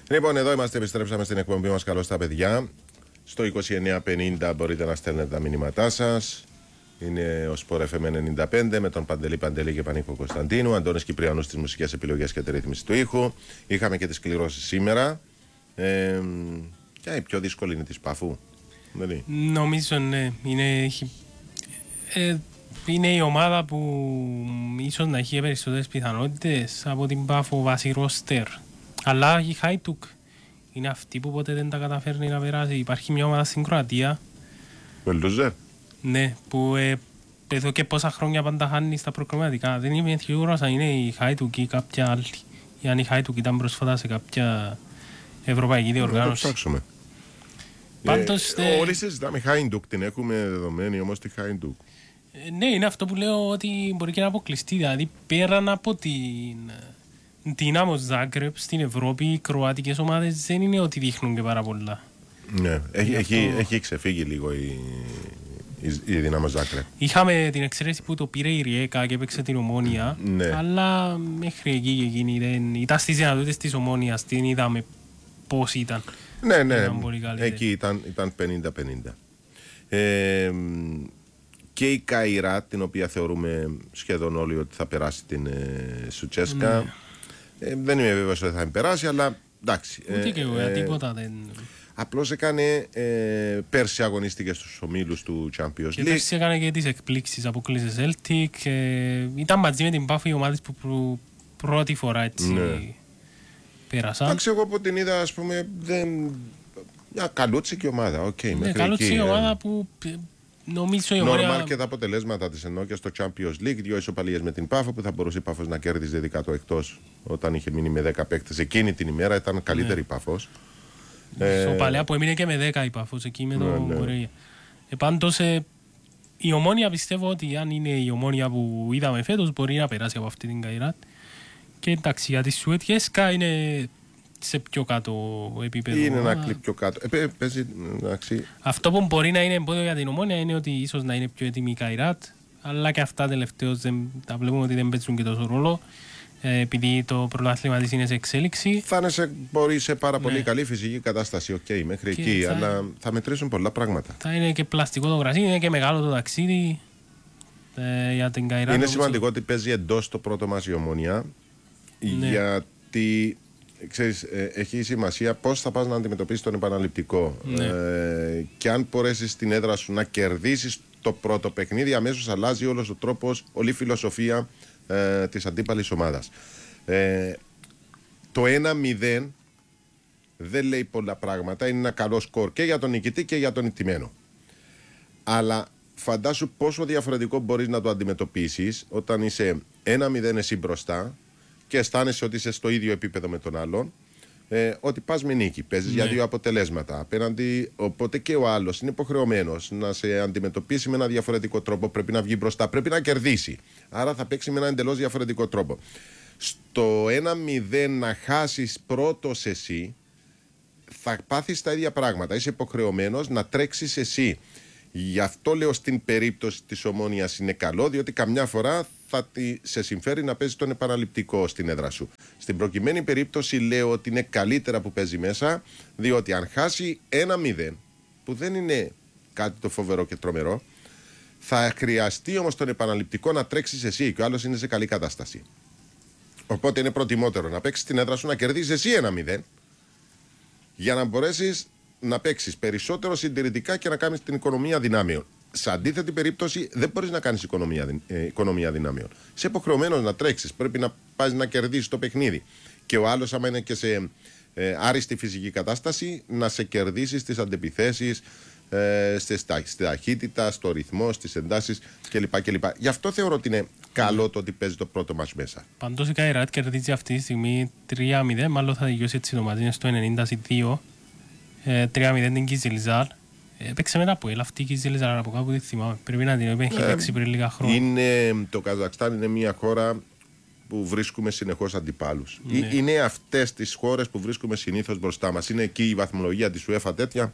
Λοιπόν, εδώ είμαστε, επιστρέψαμε στην εκπομπή μας. Καλώς τα παιδιά. Στο 2950 μπορείτε να στέλνετε τα μηνύματά σας. Είναι ο Sport FM 95 με τον Παντελή και Πανίκο Κωνσταντίνου. Αντώνης Κυπριανούς στις μουσικές επιλογές και τη ρύθμιση του ήχου. Είχαμε και τις κληρώσεις σήμερα. Και η πιο δύσκολη είναι της Πάφου. Νομίζω ναι. Είναι η ομάδα που ίσως να έχει περισσότερες πιθανότητες από την Πάφο βάσει ρόστερ. Αλλά η Χάιτουκ είναι αυτή που ποτέ δεν τα καταφέρνει να περάσει. Υπάρχει μια ομάδα στην Κροατία. Βελτούζερ. Ναι, που εδώ και πόσα χρόνια πάντα χάνει στα προκριματικά. Δεν είμαι σίγουρος αν είναι η Χάιτουκ ή κάποια άλλη. Ή αν η Χάιτουκ ήταν πρόσφατα σε κάποια ευρωπαϊκή διοργάνωση. Να το ψάξουμε. Πάντως, όλοι συζητάμε Χάιντουκ, την έχουμε δεδομένη όμως τη Χάιντουκ. Ναι, είναι αυτό που λέω ότι μπορεί και να αποκλειστεί. Δηλαδή πέραν από την Δύναμο Ζάγκρεπ στην Ευρώπη, οι κροατικές ομάδες δεν είναι ότι δείχνουν και πάρα πολλά. Ναι, έχει ξεφύγει λίγο η Δύναμο Ζάγκρεπ. Είχαμε την εξαίρεση που το πήρε η Ριέκα και έπαιξε την Ομόνια, ναι. Αλλά μέχρι εκεί και εκείνη δεν ήταν στις δυνατότητες της Ομόνιας, την είδαμε πώς ήταν. Ναι, εκεί ήταν 50-50. Και η Καϊράτ, την οποία θεωρούμε σχεδόν όλοι ότι θα περάσει την Σουτσέσκα. Ναι. Δεν είμαι βέβαιος ότι θα την περάσει, αλλά εντάξει. Ούτε και εγώ, τίποτα δεν... Απλώς έκανε πέρσι αγωνίστηκε στους ομίλους του Champions League. Και πέρσι έκανε και τις εκπλήξεις, αποκλείσε Celtic. Ήταν μαζί με την Πάφη οι ομάδες που πρώτη φορά έτσι πέρασαν. Εντάξει, εγώ που την είδα, ας πούμε, μια καλούτσικη ομάδα. Ναι, καλούτσικη ομάδα που... Νομίζω η Νόρμαλ και τα αποτελέσματα της ενώ και στο Champions League, 2 ισοπαλίες με την Πάφο που θα μπορούσε η Πάφος να κέρδιζε δικά του εκτός όταν είχε μείνει με 10 παίκτες. Εκείνη την ημέρα ήταν καλύτερη η Πάφος. Ισοπαλία που έμεινε και με 10 η Πάφος εκεί με το Κορέα. Πάντως η Ομόνια πιστεύω ότι αν είναι η Ομόνια που είδαμε φέτος μπορεί να περάσει από αυτή την Καϊράτ. Και εντάξει, για τη Σουέτιεσκα είναι σε πιο κάτω επίπεδο. Είναι ένα κλιπ πιο κάτω. Παίζει, αυτό που μπορεί να είναι εμπόδιο για την Ομόνια είναι ότι ίσως να είναι πιο έτοιμη η Καϊράτ, αλλά και αυτά τελευταίως τα βλέπουμε ότι δεν παίζουν και τόσο ρόλο, επειδή το πρωτάθλημα της είναι σε εξέλιξη. Θα είναι μπορεί σε πάρα πολύ καλή φυσική κατάσταση, μέχρι εκεί, αλλά θα μετρήσουν πολλά πράγματα. Θα είναι και πλαστικό το γρασί, είναι και μεγάλο το ταξίδι για την Καϊράτ. Είναι σημαντικό ότι παίζει εντός το πρώτο μας η Ομόνια, γιατί ξέρεις, έχει σημασία πώς θα πας να αντιμετωπίσεις τον επαναληπτικό. Και αν μπορέσεις στην έδρα σου να κερδίσεις το πρώτο παιχνίδι, αμέσως αλλάζει όλος ο τρόπος, όλη η φιλοσοφία της αντίπαλης ομάδας. Το 1-0 δεν λέει πολλά πράγματα. Είναι ένα καλό σκορ και για τον νικητή και για τον ηττημένο. Αλλά φαντάσου πόσο διαφορετικό μπορείς να το αντιμετωπίσεις όταν είσαι 1-0 εσύ μπροστά και αισθάνεσαι ότι είσαι στο ίδιο επίπεδο με τον άλλον, ότι πας με νίκη, παίζεις για δύο αποτελέσματα απέναντι, οπότε και ο άλλος είναι υποχρεωμένος να σε αντιμετωπίσει με ένα διαφορετικό τρόπο, πρέπει να βγει μπροστά, πρέπει να κερδίσει, άρα θα παίξει με ένα εντελώς διαφορετικό τρόπο. Στο 1-0 να χάσεις πρώτος εσύ, θα πάθεις τα ίδια πράγματα, είσαι υποχρεωμένος να τρέξεις εσύ. Γι' αυτό λέω στην περίπτωση της Ομόνιας είναι καλό, διότι καμιά φορά θα σε συμφέρει να παίζει τον επαναληπτικό στην έδρα σου. Στην προκειμένη περίπτωση λέω ότι είναι καλύτερα που παίζει μέσα, διότι αν χάσει 1-0, που δεν είναι κάτι το φοβερό και τρομερό, θα χρειαστεί όμως τον επαναληπτικό να τρέξεις εσύ και ο άλλος είναι σε καλή κατάσταση. Οπότε είναι προτιμότερο να παίξεις την έδρα σου, να κερδίσεις εσύ 1-0, για να μπορέσεις να παίξεις περισσότερο συντηρητικά και να κάνεις την οικονομία δυνάμεων. Σε αντίθετη περίπτωση δεν μπορείς να κάνεις οικονομία δυνάμεων. Είσαι υποχρεωμένος να τρέξεις. Πρέπει να πας να κερδίσεις το παιχνίδι. Και ο άλλος, άμα είναι και σε άριστη φυσική κατάσταση, να σε κερδίσει στις αντεπιθέσεις, στη ταχύτητα, στο ρυθμό, στις εντάσεις κλπ. Γι' αυτό θεωρώ ότι είναι καλό το ότι παίζει το πρώτο μας μέσα. Παντός η Καϊράτ κερδίζει αυτή τη στιγμή 3-0. Μάλλον θα δικαιώσει έτσι το μαζί, είναι στο 92. 3-0 την Κιζιλιζάρ. Παίξε μετά από αυτή η Κιζιλιζάρ από κάπου, δεν θυμάμαι. Πρέπει να την έχει παίξει πριν λίγα χρόνια. Το Καζακστάν είναι μια χώρα που βρίσκουμε συνεχώς αντιπάλους. Ναι. Είναι αυτές τις χώρες που βρίσκουμε συνήθως μπροστά μας. Είναι εκεί η βαθμολογία της UEFA τέτοια.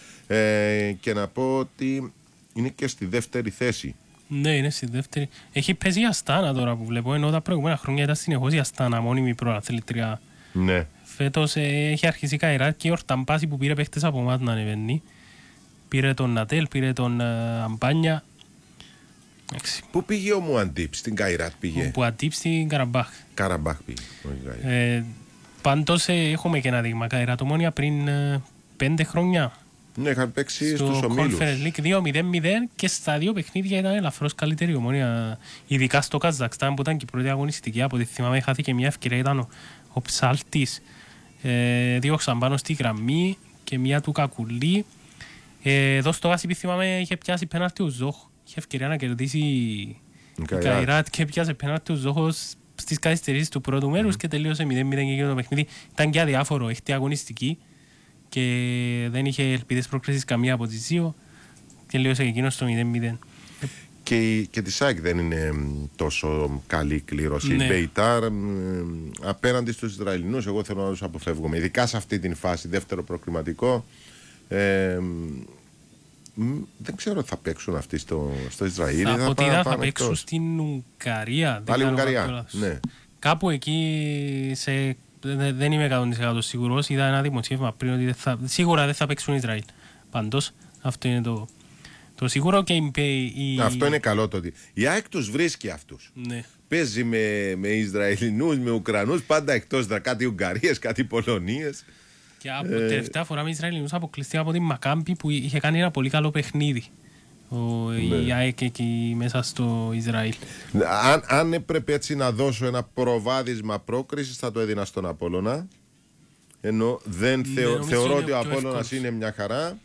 Και να πω ότι είναι και στη δεύτερη θέση. Ναι, είναι στη δεύτερη. Έχει παίζει η Αστάνα τώρα που βλέπω, ενώ τα προηγούμενα χρόνια ήταν συνεχώς η Αστάνα μόνιμη προαθλήτρια Ναι. Φέτος έχει αρχίσει η Καϊράτ και η Ορταμπάση που πήρε παίχτες από εμάς να ανεβαίνει. Πήρε τον Νατέλ, πήρε τον Αμπάνια. Πού πήγε ο Μουαντίπ, στην Καϊράτ πήγε? Που Αντίπ στην Καραμπάχ. Καραμπάχ πήγε. Πάντως έχουμε και ένα δείγμα Καϊράτ Ομόνια πριν 5 χρόνια. Ναι, είχαν παίξει στους στο ομίλους. Conference League 2-0-0 και στα δύο παιχνίδια ήταν ελαφρώς καλύτερη Ομόνια. Ειδικά στο Καζακστάν που ήταν και η πρώτη αγωνιστική. Από τη θυμάμαι χάθηκε μια ευκαιρία, ήταν ο Ψάλτης. Διώξαν πάνω στη γραμμή και μια του Κακουλή. Εδώ στο Γάσιπι θυμάμαι είχε πιάσει πέναλτι ο Ζόχο. Είχε ευκαιρία να κερδίσει η Καϊράτ και πιάσε πέναλτι ο Ζόχος στις καθυστερήσεις του πρώτου μέρους και τελείωσε 0-0 και το παιχνίδι. Ήταν και αδιάφορο, έχετε αγωνιστική και δεν είχε ελπίδες πρόκρισης καμία από τις δύο. Τελείωσε και εκείνος το 0-0. Και τη ΣΑΚ δεν είναι τόσο καλή κλήρωση. Ναι. Η Μπεϊτάρ απέναντι στους Ισραηλινούς, εγώ θέλω να τους αποφεύγουμε. Ειδικά σε αυτή την φάση, δεύτερο προκριματικό. Δεν ξέρω αν θα παίξουν αυτοί στο Ισραήλ. Από ό,τι είδα θα παίξουν στην Ουγγαρία. Πάλι Ουγγαρία, ναι. Κάπου εκεί δεν είμαι 100% σίγουρος. Είδα ένα δημοσίευμα πριν ότι σίγουρα δεν θα παίξουν Ισραήλ. Πάντως αυτό είναι το σίγουρο και αυτό είναι καλό το ότι η ΑΕΚ τους βρίσκει αυτούς. Ναι. Παίζει με Ισραηλινούς, με Ουκρανούς, πάντα εκτός, κάτι Ουγγαρίες, κάτι Πολωνίες. Και από τελευταία φορά με Ισραηλινούς αποκλειστεί από την Μακάμπη που είχε κάνει ένα πολύ καλό παιχνίδι. Η ΑΕΚ εκεί μέσα στο Ισραήλ. Αν έπρεπε έτσι να δώσω ένα προβάδισμα πρόκρισης θα το έδινα στον Απόλλωνα. Ενώ θεωρώ ότι ο Απόλλωνας είναι μια χαρά.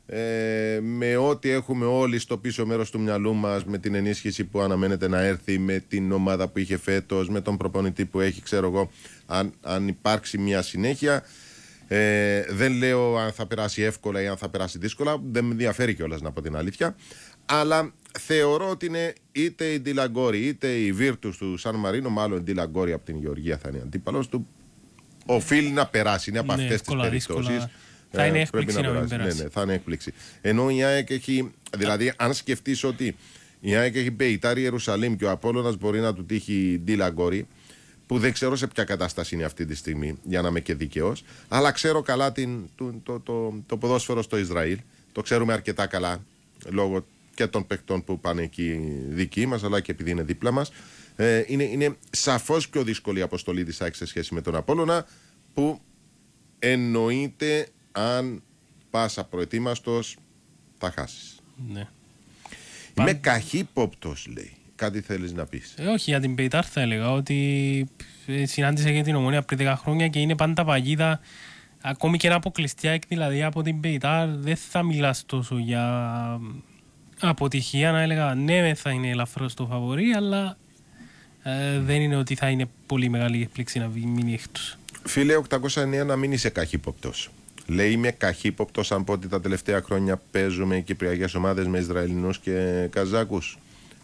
Με ό,τι έχουμε όλοι στο πίσω μέρος του μυαλού μας, με την ενίσχυση που αναμένεται να έρθει, με την ομάδα που είχε φέτος, με τον προπονητή που έχει, ξέρω εγώ, αν υπάρξει μια συνέχεια. Δεν λέω αν θα περάσει εύκολα ή αν θα περάσει δύσκολα, δεν με ενδιαφέρει κιόλας να πω την αλήθεια. Αλλά θεωρώ ότι είναι είτε η Ντιλαγκόρη είτε η Βίρτους του Σαν Μαρίνο, μάλλον η Ντιλαγκόρη από την Γεωργία θα είναι αντίπαλος του. Οφείλει να περάσει, είναι από αυτές τις περιπτώσεις. Θα είναι έκπληξη να μην περάσει. Ναι, θα είναι έκπληξη. Ενώ η ΑΕΚ έχει, δηλαδή αν σκεφτείς ότι η ΑΕΚ έχει Μπεϊτάρ Ιερουσαλήμ και ο Απόλλωνας μπορεί να του τύχει Ντιλαγκόρη, που δεν ξέρω σε ποια κατάσταση είναι αυτή τη στιγμή, για να είμαι και δικαίος, αλλά ξέρω καλά το ποδόσφαιρο στο Ισραήλ. Το ξέρουμε αρκετά καλά, λόγω και των παικτών που πάνε εκεί δικοί μας, αλλά και επειδή είναι δίπλα μας. Είναι σαφώς πιο δύσκολη η αποστολή της ΑΕΚ σε σχέση με τον Απόλλωνα, που εννοείται αν πας απροετοίμαστος θα χάσεις. Ναι. Είμαι καχύποπτος, λέει. Κάτι θέλεις να πεις? Όχι, για την Μπεϊτάρ θα έλεγα ότι συνάντησε και την Ομόνια πριν 10 χρόνια και είναι πάντα παγίδα. Ακόμη και ένα αποκλειστία δηλαδή από την Μπεϊτάρ δεν θα μιλάς τόσο για αποτυχία. Να έλεγα ναι, θα είναι ελαφρώς το φαβορί, αλλά δεν είναι ότι θα είναι πολύ μεγάλη έκπληξη να μείνει εκτός. Φίλε 809, να μην είσαι καχύποπτος. Λέει είμαι καχύποπτος αν πω ότι τα τελευταία χρόνια παίζουμε κυπριακές ομάδες με Ισραηλινούς και Καζάκους.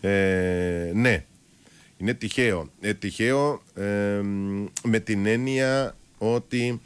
Ναι, είναι τυχαίο. Τυχαίο με την έννοια ότι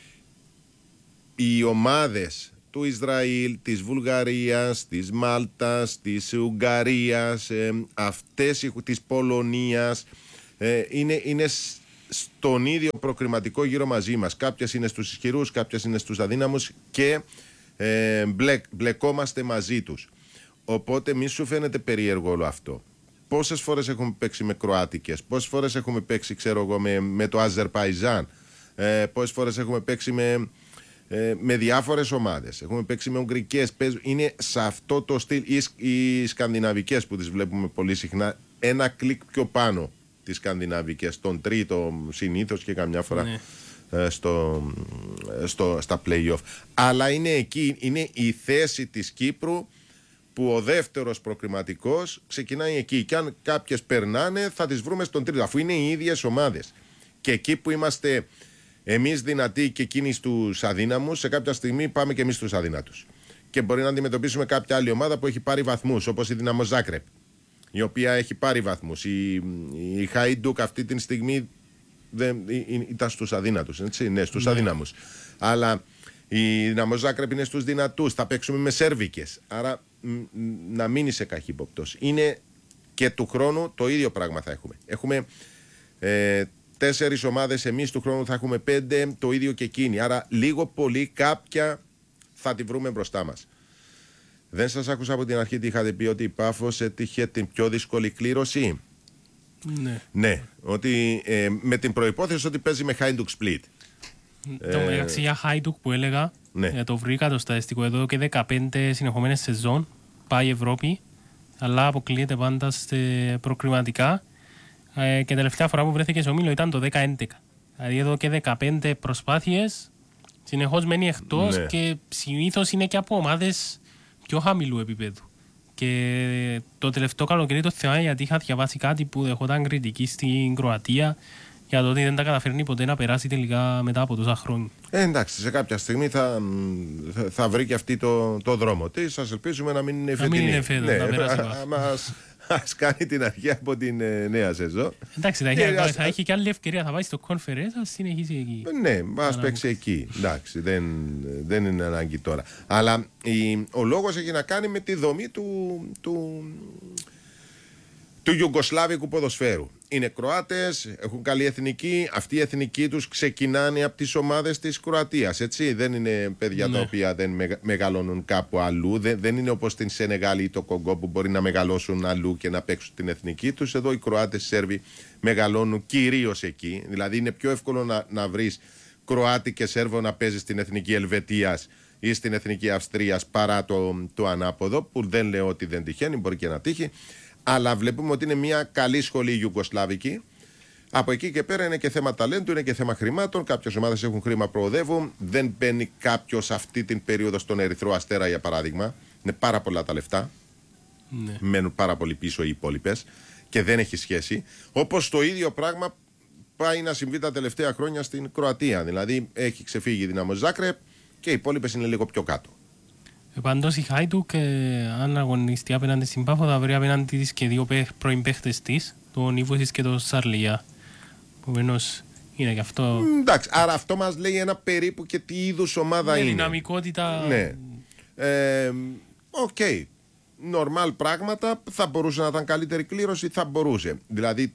οι ομάδες του Ισραήλ, της Βουλγαρίας, της Μάλτας, της Ουγγαρίας, αυτές της Πολωνίας είναι στον ίδιο προκριματικό γύρο μαζί μας. Κάποιες είναι στους ισχυρούς, κάποιες είναι στους αδύναμους και μπλεκόμαστε μαζί τους. Οπότε μη σου φαίνεται περίεργο όλο αυτό. Πόσες φορές έχουμε παίξει με Κροάτικες, πόσες φορές έχουμε παίξει ξέρω εγώ με το Αζερπαϊζάν, πόσες φορές έχουμε παίξει με διάφορες ομάδες, έχουμε παίξει με Ουγγρικές. Είναι σε αυτό το στυλ οι σκανδιναβικές που τις βλέπουμε πολύ συχνά, ένα κλικ πιο πάνω τις σκανδιναβικές, τον τρίτο συνήθως και καμιά φορά στα play-off. Αλλά είναι εκεί, είναι η θέση της Κύπρου που ο δεύτερος προκριματικός ξεκινάει εκεί και αν κάποιες περνάνε θα τις βρούμε στον τρίτο, αφού είναι οι ίδιες ομάδες. Και εκεί που είμαστε εμείς δυνατοί και εκείνοι στους αδύναμους, σε κάποια στιγμή πάμε και εμείς στους αδύνατους. Και μπορεί να αντιμετωπίσουμε κάποια άλλη ομάδα που έχει πάρει βαθμούς, όπως η Δυναμό Ζάκρεπ, η οποία έχει πάρει βαθμούς. Η Χαϊντούκ αυτή τη στιγμή ήταν στους αδύνατους, έτσι, ναι, στους αδύναμους. Αλλά η Δυναμό Ζάκρεπ είναι στους δυνατούς, θα παίξουμε με Σέρβικες. Άρα να μην είσαι καχύποπτος. Είναι και του χρόνου το ίδιο πράγμα θα έχουμε. Έχουμε 4 ομάδες, εμείς του χρόνου θα έχουμε 5, το ίδιο και εκείνοι. Άρα λίγο πολύ κάποια θα τη βρούμε μπροστά μας. Δεν σας άκουσα από την αρχή τι είχατε πει, ότι η Πάφος έτυχε την πιο δύσκολη κλήρωση. Ναι. Ναι, ότι με την προϋπόθεση ότι παίζει με Hajduk Split. Το μεταξύ για Hajduk που έλεγα, ναι. Το βρήκα το στατιστικό εδώ και 15 συνεχομένες σεζόν πάει η Ευρώπη, αλλά αποκλείεται πάντα προκριματικά. Και τελευταία φορά που βρέθηκε σε όμιλο ήταν το 2011. Δηλαδή εδώ και 15 προσπάθειες συνεχώς μένει εκτός, ναι. Και συνήθως είναι και από ομάδες πιο χαμηλού επίπεδου. Και το τελευταίο καλοκαίρι το θέμα, γιατί είχα διαβάσει κάτι που δεχόταν κριτική στην Κροατία για το ότι δεν τα καταφέρνει ποτέ να περάσει τελικά μετά από τόσα χρόνια. Εντάξει, σε κάποια στιγμή θα βρει και αυτή το δρόμο της. Σας ελπίζουμε να μην είναι φετινή. Να μην είναι φέτος, να περάσει. Ας κάνει την αρχή από την νέα σεζόν. Εντάξει, θα έχει και άλλη ευκαιρία, θα πάει στο conference, ας συνεχίσει εκεί. Ναι, ας παίξει εκεί. Εντάξει, δεν είναι ανάγκη τώρα. Αλλά ο λόγος έχει να κάνει με τη δομή του Ιουγκοσλάβικου ποδοσφαίρου. Είναι Κροάτες, έχουν καλή εθνική. Αυτή η εθνική τους ξεκινάνε από τις ομάδες της Κροατίας. Έτσι. Δεν είναι παιδιά, ναι, τα οποία δεν μεγαλώνουν κάπου αλλού. Δεν είναι όπως στην Σενεγάλη ή το Κονγκό που μπορεί να μεγαλώσουν αλλού και να παίξουν την εθνική τους. Εδώ οι Κροάτες, οι Σέρβοι μεγαλώνουν κυρίως εκεί. Δηλαδή είναι πιο εύκολο να βρεις Κροάτη και Σέρβο να παίζει στην εθνική Ελβετίας ή στην εθνική Αυστρίας παρά το ανάποδο, που δεν λέω ότι δεν τυχαίνει, μπορεί και να τύχει. Αλλά βλέπουμε ότι είναι μια καλή σχολή Ιουγκοσλάβικη. Από εκεί και πέρα είναι και θέμα ταλέντου, είναι και θέμα χρημάτων. Κάποιες ομάδες έχουν χρήμα, προοδεύουν. Δεν μπαίνει κάποιος αυτή την περίοδο στον Ερυθρό Αστέρα, για παράδειγμα. Είναι πάρα πολλά τα λεφτά. Ναι. Μένουν πάρα πολύ πίσω οι υπόλοιπες και δεν έχει σχέση. Όπως το ίδιο πράγμα πάει να συμβεί τα τελευταία χρόνια στην Κροατία. Δηλαδή έχει ξεφύγει η Δυναμό Ζάκρεπ και οι υπόλοιπες είναι λίγο πιο κάτω. Πάντως η Hajduk, αν αγωνιστεί απέναντι στην Πάφο, θα βρει απέναντι της και δύο πρώην παίχτες της, τον Ιβόσης και τον Σαρλιά. Επομένως είναι και αυτό. Εντάξει, άρα αυτό μας λέει ένα περίπου και τι είδους ομάδα είναι. Δυναμικότητα. Ναι. Οκ. Νορμάλ πράγματα. Θα μπορούσε να ήταν καλύτερη κλήρωση, θα μπορούσε. Δηλαδή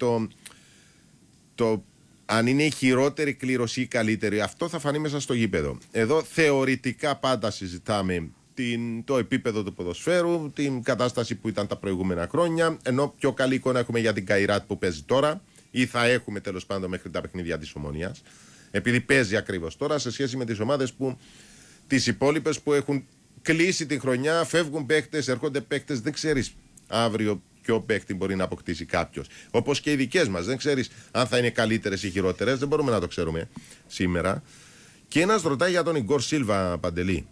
αν είναι η χειρότερη κλήρωση ή καλύτερη, αυτό θα φανεί μέσα στο γήπεδο. Εδώ θεωρητικά πάντα συζητάμε το επίπεδο του ποδοσφαίρου, την κατάσταση που ήταν τα προηγούμενα χρόνια, ενώ πιο καλή εικόνα έχουμε για την Καϊράτ που παίζει τώρα, ή θα έχουμε τέλος πάντων μέχρι τα παιχνίδια της Ομονίας, επειδή παίζει ακριβώς τώρα σε σχέση με τις ομάδες τις υπόλοιπες που έχουν κλείσει τη χρονιά, φεύγουν παίκτες, έρχονται παίκτες, δεν ξέρεις αύριο ποιο παίκτη μπορεί να αποκτήσει κάποιος. Όπως και οι δικές μας, δεν ξέρεις αν θα είναι καλύτερες ή χειρότερες, δεν μπορούμε να το ξέρουμε σήμερα. Και ένας ρωτάει για τον Ιγκόρ Σίλβα, Παντελή.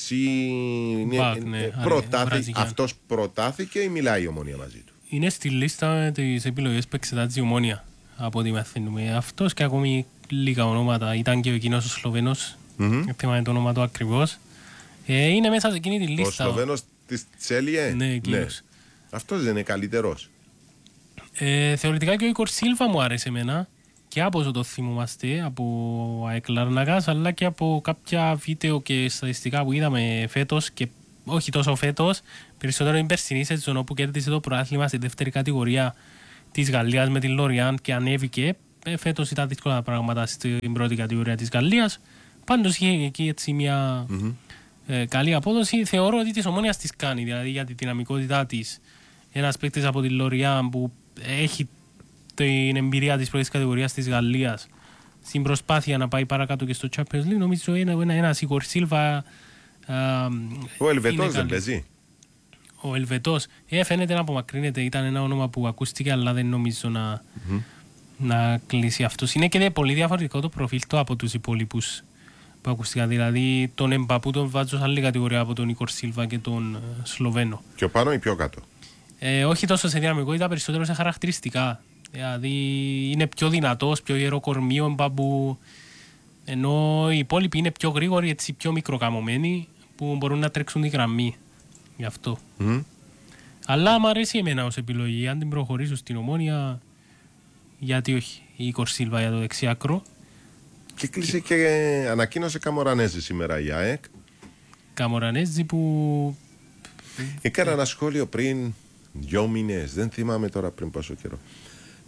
Αυτός προτάθηκε ή μιλάει η Ομόνια μαζί του? Είναι στη λίστα της επιλογής που εξετάζει η Ομόνια, από ό,τι μαθαίνουμε. Αυτός και ακόμη λίγα ονόματα. Ήταν και ο εκείνος ο Σλοβαίνος. Θυμάμαι το όνομα του ακριβώς. Είναι μέσα σε εκείνη τη λίστα. Ο Σλοβαίνος της Τσέλιε. Ναι, εκείνος. Αυτός δεν είναι καλύτερος? Θεωρητικά και ο Ιγκόρ Σίλβα μου άρεσε εμένα. Και από όσο το θυμόμαστε, από ΑΕΚ Λαρνακάς, αλλά και από κάποια βίντεο και στατιστικά που είδαμε φέτος, και όχι τόσο φέτος, περισσότερο την περσινή σεζόν, όπου κέρδισε το πρωτάθλημα στη δεύτερη κατηγορία της Γαλλίας με την Λοριάν και ανέβηκε. Φέτος ήταν δύσκολα τα πράγματα στην πρώτη κατηγορία της Γαλλίας. Πάντως είχε εκεί έτσι μια καλή απόδοση. Θεωρώ ότι της Ομόνιας της κάνει, δηλαδή για τη δυναμικότητά της. Ένας παίκτης από την Λοριάν που έχει την εμπειρία της πρώτης κατηγορίας της Γαλλίας στην προσπάθεια να πάει παρακάτω και στο Champions League, νομίζω ένας Ιγκόρ Σίλβα. Ο Ελβετός δεν παίζει? Ο Ελβετός φαίνεται να απομακρύνεται, ήταν ένα όνομα που ακούστηκε, αλλά δεν νομίζω να κλείσει αυτός. Είναι και πολύ διαφορετικό το προφίλ του από τους υπόλοιπους που ακούστηκαν. Δηλαδή τον Εμπαπού τον βάζω σε άλλη κατηγορία από τον Ιγκόρ Σίλβα και τον Σλοβαίνο. Πιο πάνω ή πιο κάτω? Όχι τόσο σε δυναμικότητα, περισσότερο σε χαρακτηριστικά. Δηλαδή είναι πιο δυνατός, πιο ιεροκορμίο Εμπαπού, ενώ οι υπόλοιποι είναι πιο γρήγοροι, έτσι πιο μικροκαμωμένοι, που μπορούν να τρέξουν τη γραμμή. Γι' αυτό. Αλλά μου αρέσει εμένα ως επιλογή. Αν την προχωρήσω στην Ομόνια, γιατί όχι? Η Ιγκόρ Σίλβα για το δεξιάκρο. Και κλείσε και ανακοίνωσε Καμορανέζη σήμερα η ΑΕΚ. Καμορανέζη που έκανα ένα σχόλιο πριν 2 μήνες, δεν θυμάμαι τώρα πριν πόσο καιρό.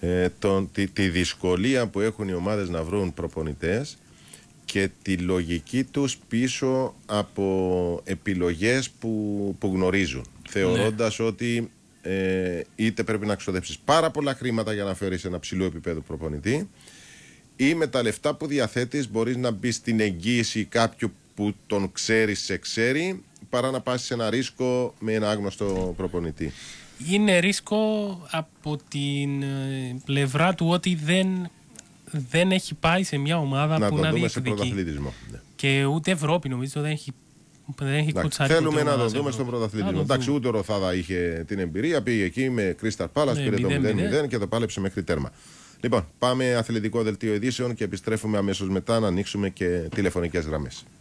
τη δυσκολία που έχουν οι ομάδες να βρουν προπονητές και τη λογική τους πίσω από επιλογές που γνωρίζουν, θεωρώντας ότι είτε πρέπει να ξοδέψεις πάρα πολλά χρήματα για να φέρεις ένα ψηλό επίπεδο προπονητή, ή με τα λεφτά που διαθέτεις μπορείς να μπεις στην εγγύηση κάποιου που τον ξέρει, σε ξέρει, παρά να πάσεις σε ένα ρίσκο με ένα άγνωστο προπονητή. Είναι ρίσκο από την πλευρά του ότι δεν έχει πάει σε μια ομάδα να που να δούμε σε διεκδικεί. πρωταθλητισμό. Ναι. Και ούτε Ευρώπη νομίζω δεν έχει κουτσάρει. Θέλουμε να το δούμε στον πρωταθλητισμό. Εντάξει, ούτε ο Ροθάδα είχε την εμπειρία, πήγε εκεί με Crystal Palace, πήρε το 0-0 και το πάλεψε μέχρι τέρμα. Λοιπόν, πάμε αθλητικό δελτίο ειδήσεων και επιστρέφουμε αμέσως μετά να ανοίξουμε και τηλεφωνικές γραμμές.